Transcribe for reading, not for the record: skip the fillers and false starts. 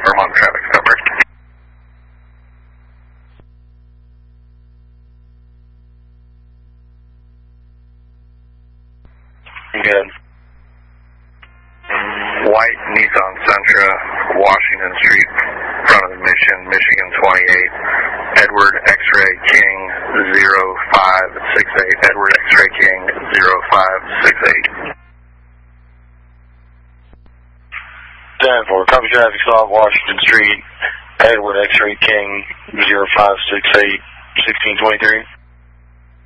confirm on traffic cover. Good. White Nissan Sentra, Washington Street, front of the Mission, Michigan 28. Edward X-Ray King 0568. Edward X-Ray King 0568. 10-4, copy traffic stop, Washington Street, Edward X-Ray King 0568, 1623.